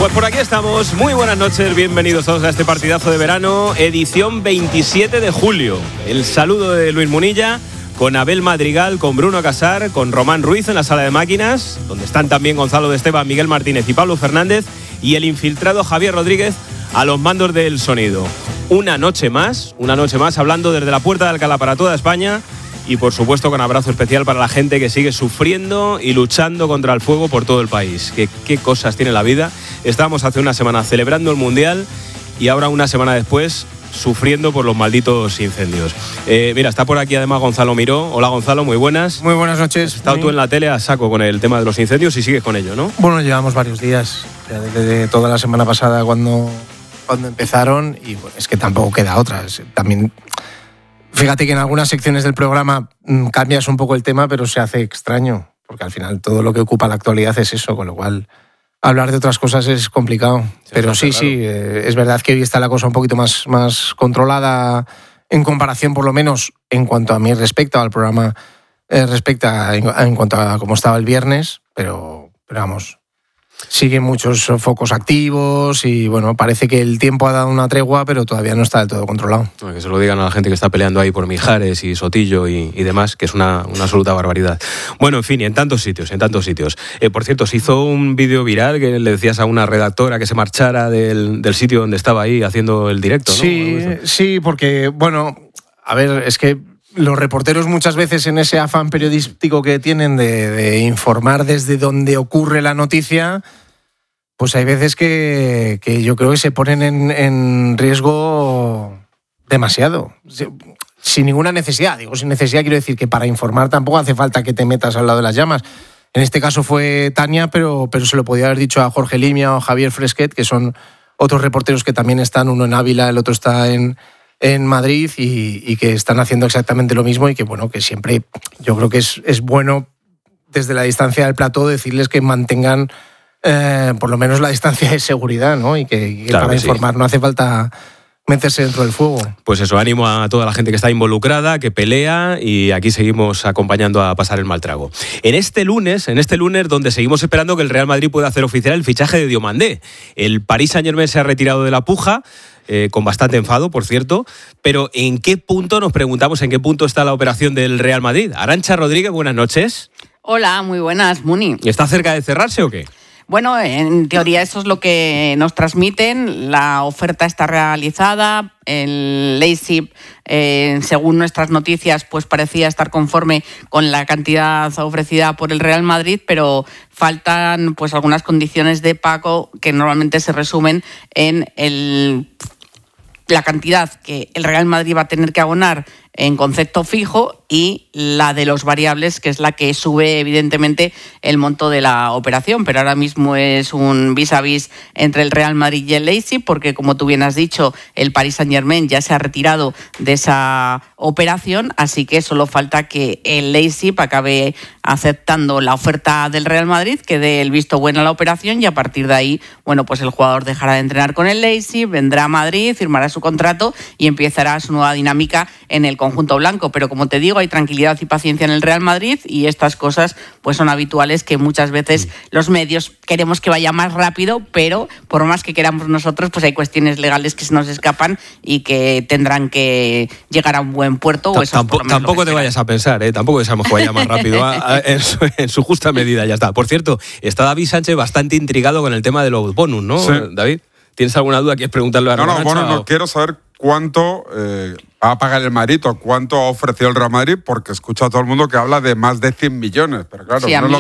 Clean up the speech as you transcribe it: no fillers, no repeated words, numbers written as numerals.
Pues por aquí estamos, muy buenas noches, bienvenidos todos a este partidazo de verano, edición 27 de julio. El saludo de Luis Munilla, con Abel Madrigal, con Bruno Casar, con Román Ruiz en la sala de máquinas, donde están también Gonzalo de Esteban, Miguel Martínez y Pablo Fernández, y el infiltrado Javier Rodríguez a los mandos del sonido. Una noche más hablando desde la puerta de Alcalá para toda España. Y por supuesto con abrazo especial para la gente que sigue sufriendo y luchando contra el fuego por todo el país. ¿Qué cosas tiene la vida? Estábamos hace una semana celebrando el Mundial y ahora una semana después sufriendo por los malditos incendios. Mira, está por aquí además Gonzalo Miró. Hola Gonzalo, muy buenas. Muy buenas noches. Has estado tú en la tele a saco con el tema de los incendios y sigues con ello, ¿no? Bueno, llevamos varios días, desde toda la semana pasada cuando empezaron, y bueno, es que tampoco queda otra. También... Fíjate que en algunas secciones del programa cambias un poco el tema, pero se hace extraño, porque al final todo lo que ocupa la actualidad es eso, con lo cual hablar de otras cosas es complicado. Pero sí, es verdad que hoy está la cosa un poquito más controlada en comparación, por lo menos en cuanto a mí respecta, al programa respecta en cuanto a cómo estaba el viernes, pero vamos... Siguen muchos focos activos y bueno, parece que el tiempo ha dado una tregua, pero todavía no está del todo controlado. Que se lo digan a la gente que está peleando ahí por Mijares y Sotillo y demás, que es una absoluta barbaridad. Bueno, en fin, y en tantos sitios. Por cierto, se hizo un vídeo viral que le decías a una redactora que se marchara del sitio donde estaba ahí haciendo el directo, ¿no? Sí, porque, bueno, a ver, es que los reporteros muchas veces en ese afán periodístico que tienen de informar desde donde ocurre la noticia, pues hay veces que yo creo que se ponen en riesgo demasiado, sin ninguna necesidad. Digo, sin necesidad quiero decir que para informar tampoco hace falta que te metas al lado de las llamas. En este caso fue Tania, pero se lo podía haber dicho a Jorge Limia o a Javier Fresquet, que son otros reporteros que también están, uno en Ávila, el otro está en Madrid y que están haciendo exactamente lo mismo y que bueno, que siempre yo creo que es bueno desde la distancia del plató decirles que mantengan por lo menos la distancia de seguridad, ¿no? Y que claro, para informar no hace falta meterse dentro del fuego. Pues eso, ánimo a toda la gente que está involucrada, que pelea, y aquí seguimos acompañando a pasar el mal trago. En este lunes donde seguimos esperando que el Real Madrid pueda hacer oficial el fichaje de Diomandé. El Paris Saint-Germain se ha retirado de la puja, con bastante enfado, por cierto, pero nos preguntamos en qué punto está la operación del Real Madrid. Arantxa Rodríguez, buenas noches. Hola, muy buenas, Muni. ¿Está cerca de cerrarse o qué? Bueno, en teoría eso es lo que nos transmiten. La oferta está realizada. El Leipzig, según nuestras noticias, pues parecía estar conforme con la cantidad ofrecida por el Real Madrid, pero faltan pues algunas condiciones de pago que normalmente se resumen en la cantidad que el Real Madrid va a tener que abonar en concepto fijo y la de los variables, que es la que sube evidentemente el monto de la operación. Pero ahora mismo es un vis a vis entre el Real Madrid y el Leipzig, porque como tú bien has dicho, el Paris Saint-Germain ya se ha retirado de esa operación, así que solo falta que el Leipzig acabe aceptando la oferta del Real Madrid, que dé el visto bueno a la operación, y a partir de ahí, bueno, pues el jugador dejará de entrenar con el Leipzig, vendrá a Madrid, firmará su contrato y empezará su nueva dinámica en el conjunto blanco. Pero como te digo, hay tranquilidad y paciencia en el Real Madrid, y estas cosas pues son habituales, que muchas veces los medios queremos que vaya más rápido, pero por más que queramos nosotros, pues hay cuestiones legales que se nos escapan y que tendrán que llegar a un buen puerto. Tampoco te vayas a pensar, tampoco deseamos que vaya más rápido, en su justa medida, ya está. Por cierto, está David Sánchez bastante intrigado con el tema de los bonus, ¿no? Sí. David, ¿tienes alguna duda? ¿Quieres preguntarle a Arantxa? No, quiero saber cuánto va a pagar el Madrid o cuánto ha ofrecido el Real Madrid, porque escucho a todo el mundo que habla de más de 100 millones, pero claro, sí, no